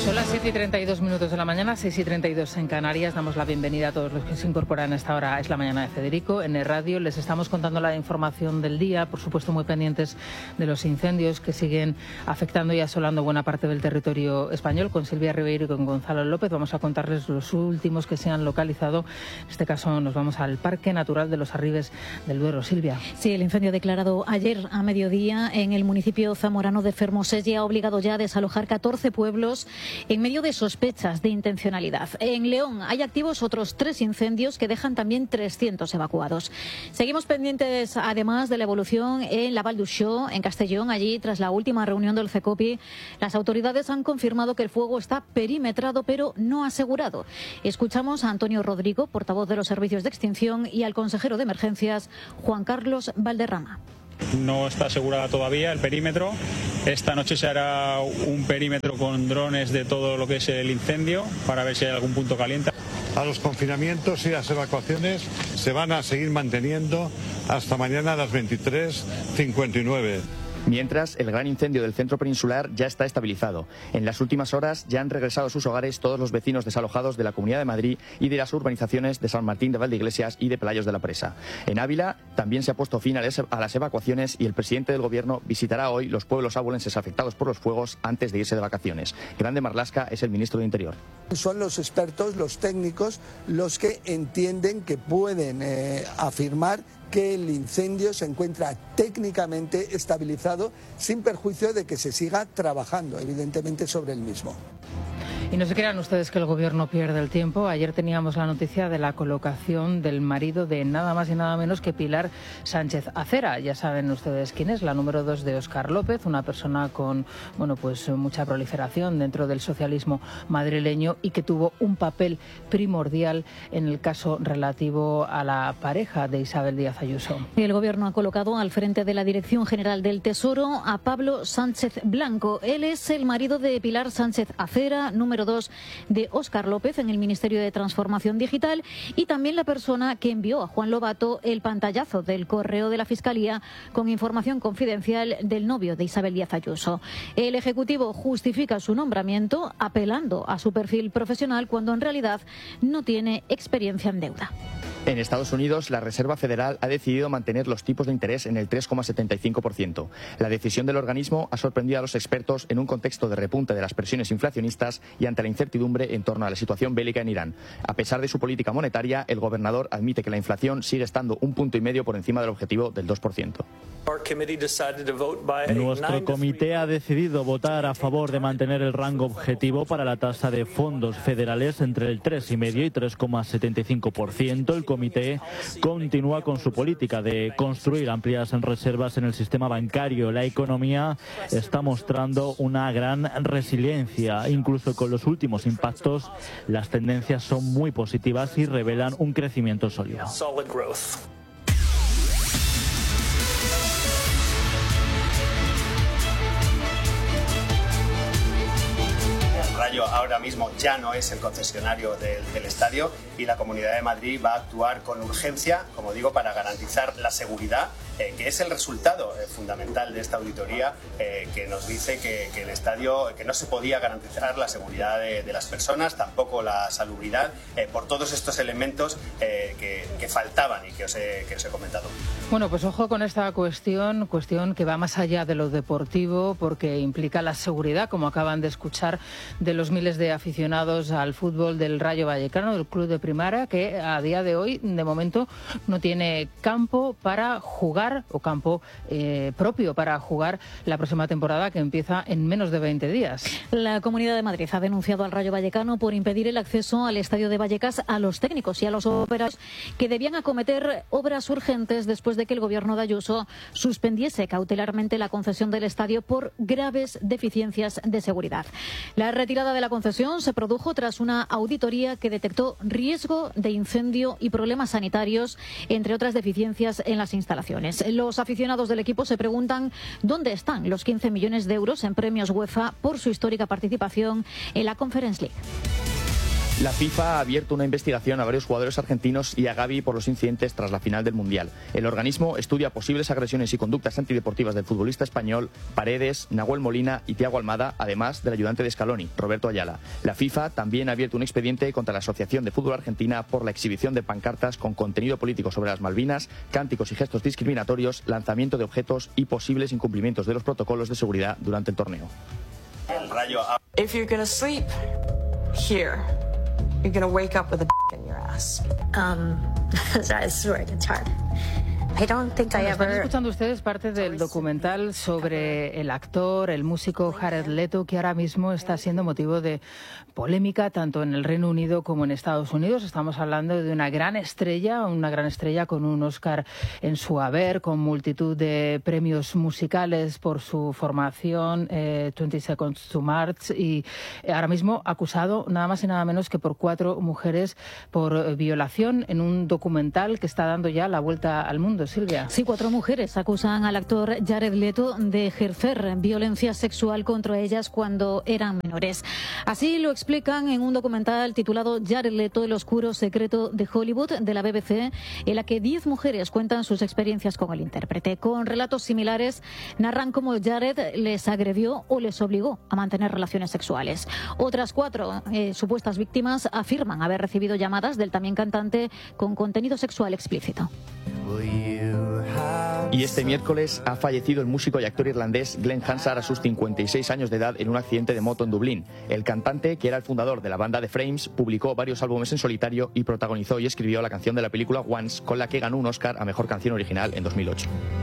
Son las 7:32 de la mañana, 6:32 en Canarias. Damos la bienvenida a todos los que se incorporan a esta hora. Es la mañana de Federico. En el radio les estamos contando la información del día, por supuesto muy pendientes de los incendios que siguen afectando y asolando buena parte del territorio español. Con Silvia Ribeiro y con Gonzalo López vamos a contarles los últimos que se han localizado. En este caso nos vamos al Parque Natural de los Arribes del Duero. Silvia. Sí, el incendio declarado ayer a mediodía en el municipio zamorano de Fermoselle ha obligado ya a desalojar 14 pueblos en medio de sospechas de intencionalidad. En León hay activos otros 3 incendios que dejan también 300 evacuados. Seguimos pendientes además de la evolución en la Val d'Uixó, en Castellón. Allí, tras la última reunión del CECOPI, las autoridades han confirmado que el fuego está perimetrado pero no asegurado. Escuchamos a Antonio Rodrigo, portavoz de los servicios de extinción, y al consejero de emergencias, Juan Carlos Valderrama. No está asegurada todavía el perímetro. Esta noche se hará un perímetro con drones de todo lo que es el incendio para ver si hay algún punto caliente. A los confinamientos y las evacuaciones se van a seguir manteniendo hasta mañana a las 23:59. Mientras, el gran incendio del centro peninsular ya está estabilizado. En las últimas horas ya han regresado a sus hogares todos los vecinos desalojados de la Comunidad de Madrid y de las urbanizaciones de San Martín de Valdeiglesias y de Pelayos de la Presa. En Ávila también se ha puesto fin a las evacuaciones y el presidente del Gobierno visitará hoy los pueblos abulenses afectados por los fuegos antes de irse de vacaciones. Grande Marlaska es el ministro de Interior. Son los expertos, los técnicos, los que entienden que pueden afirmar que el incendio se encuentra técnicamente estabilizado sin perjuicio de que se siga trabajando, evidentemente, sobre el mismo. Y no se crean ustedes que el Gobierno pierde el tiempo. Ayer teníamos la noticia de la colocación del marido de nada más y nada menos que Pilar Sánchez Acera. Ya saben ustedes quién es, la número 2 de Óscar López, una persona con mucha proliferación dentro del socialismo madrileño y que tuvo un papel primordial en el caso relativo a la pareja de Isabel Díaz Ayuso. El Gobierno ha colocado al frente de la Dirección General del Tesoro a Pablo Sánchez Blanco. Él es el marido de Pilar Sánchez Acera, número 2 de Óscar López en el Ministerio de Transformación Digital, y también la persona que envió a Juan Lobato el pantallazo del correo de la Fiscalía con información confidencial del novio de Isabel Díaz Ayuso. El Ejecutivo justifica su nombramiento apelando a su perfil profesional cuando en realidad no tiene experiencia en deuda. En Estados Unidos, la Reserva Federal ha decidido mantener los tipos de interés en el 3,75%. La decisión del organismo ha sorprendido a los expertos en un contexto de repunte de las presiones inflacionistas y ante la incertidumbre en torno a la situación bélica en Irán. A pesar de su política monetaria, el gobernador admite que la inflación sigue estando 1,5 puntos por encima del objetivo del 2%. Nuestro comité ha decidido votar a favor de mantener el rango objetivo para la tasa de fondos federales entre el 3,5 y 3,75%. El comité continúa con su política de construir amplias reservas en el sistema bancario. La economía está mostrando una gran resiliencia. Incluso con los últimos impactos, las tendencias son muy positivas y revelan un crecimiento sólido. Rayo ahora mismo ya no es el concesionario del estadio y la Comunidad de Madrid va a actuar con urgencia, como digo, para garantizar la seguridad, que es el resultado fundamental de esta auditoría, que nos dice que el estadio, que no se podía garantizar la seguridad de las personas, tampoco la salubridad, por todos estos elementos que faltaban y que os he comentado. Bueno, pues ojo con esta cuestión que va más allá de lo deportivo, porque implica la seguridad, como acaban de escuchar, de los miles de aficionados al fútbol del Rayo Vallecano, del club de Primera, que a día de hoy, de momento, no tiene campo para jugar, o campo propio para jugar la próxima temporada, que empieza en menos de 20 días. La Comunidad de Madrid ha denunciado al Rayo Vallecano por impedir el acceso al estadio de Vallecas a los técnicos y a los operarios que debían acometer obras urgentes después de que el Gobierno de Ayuso suspendiese cautelarmente la concesión del estadio por graves deficiencias de seguridad. La retirada de la concesión se produjo tras una auditoría que detectó riesgo de incendio y problemas sanitarios, entre otras deficiencias en las instalaciones. Los aficionados del equipo se preguntan dónde están los 15 millones de euros en premios UEFA por su histórica participación en la Conference League. La FIFA ha abierto una investigación a varios jugadores argentinos y a Gavi por los incidentes tras la final del Mundial. El organismo estudia posibles agresiones y conductas antideportivas del futbolista español Paredes, Nahuel Molina y Thiago Almada, además del ayudante de Scaloni, Roberto Ayala. La FIFA también ha abierto un expediente contra la Asociación de Fútbol Argentina por la exhibición de pancartas con contenido político sobre las Malvinas, cánticos y gestos discriminatorios, lanzamiento de objetos y posibles incumplimientos de los protocolos de seguridad durante el torneo. If you're gonna sleep here, you're gonna wake up with a in your ass. That's right, it's hard. I don't think I Están ever... escuchando ustedes parte del documental sobre el actor, el músico Jared Leto, que ahora mismo está siendo motivo de polémica tanto en el Reino Unido como en Estados Unidos. Estamos hablando de una gran estrella con un Oscar en su haber, con multitud de premios musicales por su formación, 20 Seconds to Mars, y ahora mismo acusado nada más y nada menos que por 4 mujeres por violación en un documental que está dando ya la vuelta al mundo. Silvia. Sí, 4 mujeres acusan al actor Jared Leto de ejercer violencia sexual contra ellas cuando eran menores. Así lo explican en un documental titulado Jared Leto, el oscuro secreto de Hollywood, de la BBC, en la que 10 mujeres cuentan sus experiencias con el intérprete. Con relatos similares, narran cómo Jared les agredió o les obligó a mantener relaciones sexuales. Otras 4 supuestas víctimas afirman haber recibido llamadas del también cantante con contenido sexual explícito. Y este miércoles ha fallecido el músico y actor irlandés Glenn Hansard a sus 56 años de edad en un accidente de moto en Dublín. El cantante, que era el fundador de la banda The Frames, publicó varios álbumes en solitario y protagonizó y escribió la canción de la película Once, con la que ganó un Oscar a Mejor Canción Original en 2008.